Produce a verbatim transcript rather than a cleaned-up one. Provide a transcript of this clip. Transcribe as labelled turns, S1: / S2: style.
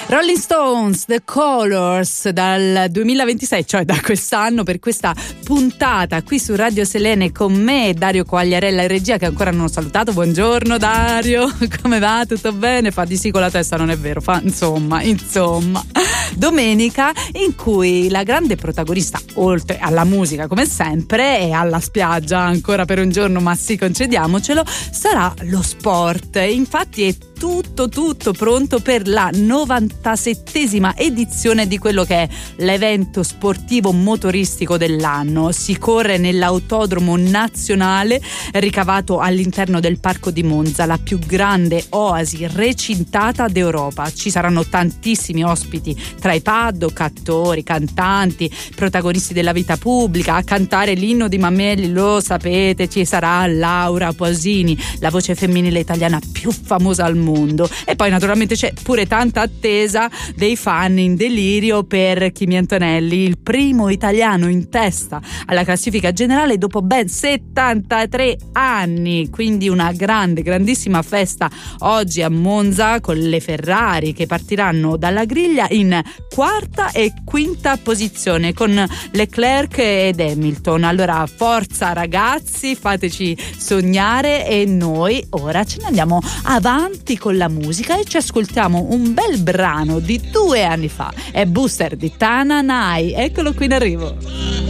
S1: Rolling Stones, The Colors, dal duemilaventisei, cioè da quest'anno, per questa puntata qui su Radio Selene con me, Dario Quagliarella in regia, che ancora non ho salutato. Buongiorno Dario, come va? Tutto bene? Fa di sì con la testa, non è vero? Fa insomma, insomma. Domenica in cui la grande protagonista, oltre alla musica come sempre e alla spiaggia ancora per un giorno, ma sì, concediamocelo, sarà lo sport. Infatti è tutto tutto pronto per la novantasettesima edizione di quello che è l'evento sportivo motoristico dell'anno. Si corre nell'autodromo nazionale ricavato all'interno del Parco di Monza, la più grande oasi recintata d'Europa. Ci saranno tantissimi ospiti tra i paddock, attori, cantanti, protagonisti della vita pubblica. A cantare l'inno di Mameli, lo sapete, ci sarà Laura Pausini, la voce femminile italiana più famosa al mondo. E poi naturalmente c'è pure tanta attesa dei fan in delirio per Kimi Antonelli, il primo italiano in testa alla classifica generale dopo ben settantatré anni. Quindi una grande, grandissima festa oggi a Monza, con le Ferrari che partiranno dalla griglia in quarta e quinta posizione con Leclerc ed Hamilton. Allora forza ragazzi, fateci sognare, e noi ora ce ne andiamo avanti con la musica e ci ascoltiamo un bel brano di due anni fa. È Booster di Tananai, eccolo qui in arrivo.